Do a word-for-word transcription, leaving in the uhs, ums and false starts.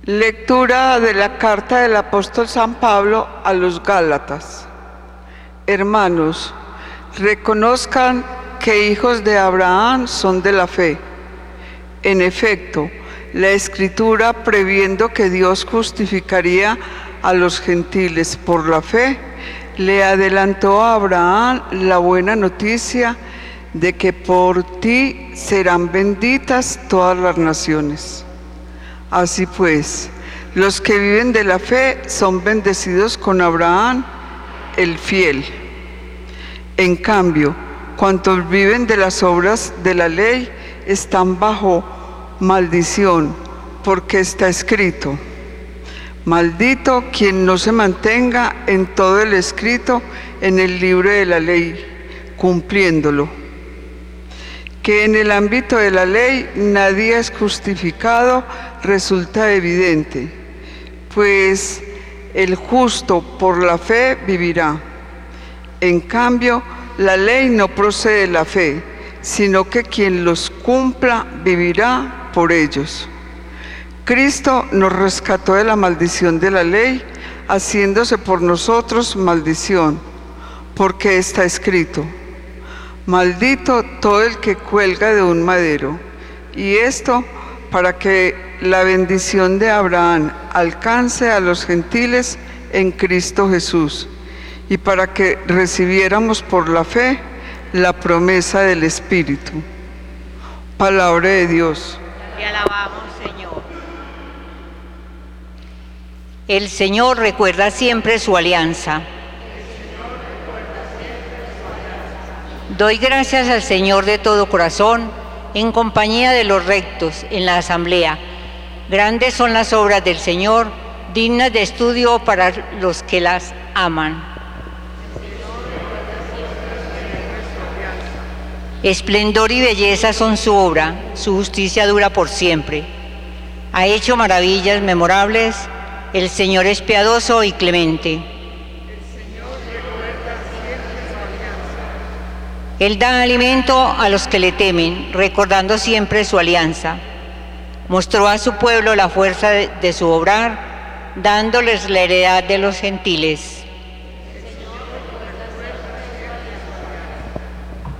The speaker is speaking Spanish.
Lectura de la carta del apóstol San Pablo a los Gálatas. Hermanos, reconozcan que hijos de Abraham son de la fe. En efecto, la Escritura, previendo que Dios justificaría a los gentiles por la fe, le adelantó a Abraham la buena noticia de que por ti serán benditas todas las naciones. Así pues, los que viven de la fe son bendecidos con Abraham, el fiel. En cambio, cuantos viven de las obras de la ley están bajo maldición, porque está escrito: maldito quien no se mantenga en todo el escrito en el libro de la ley, cumpliéndolo. Que en el ámbito de la ley nadie es justificado resulta evidente, pues el justo por la fe vivirá. En cambio, la ley no procede de la fe, sino que quien los cumpla vivirá por ellos. Cristo nos rescató de la maldición de la ley, haciéndose por nosotros maldición, porque está escrito: maldito todo el que cuelga de un madero. Y esto para que la bendición de Abraham alcance a los gentiles en Cristo Jesús, y para que recibiéramos por la fe la promesa del Espíritu. Palabra de Dios. Te alabamos, Señor. El Señor recuerda siempre su alianza. Doy gracias al Señor de todo corazón, en compañía de los rectos, en la asamblea. Grandes son las obras del Señor, dignas de estudio para los que las aman. Esplendor y belleza son su obra, su justicia dura por siempre. Ha hecho maravillas memorables, el Señor es piadoso y clemente. Él da alimento a los que le temen, recordando siempre su alianza. Mostró a su pueblo la fuerza de, de su obrar, dándoles la heredad de los gentiles.